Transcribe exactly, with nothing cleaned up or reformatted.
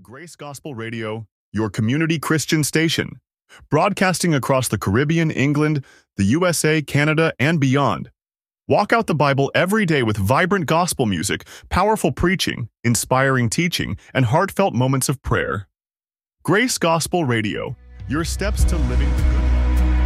Grace Gospel Radio, your community Christian station, broadcasting across the Caribbean, England, the U S A, Canada, and beyond. Walk out the Bible every day with vibrant gospel music, powerful preaching, inspiring teaching, and heartfelt moments of prayer. Grace Gospel Radio, your steps to living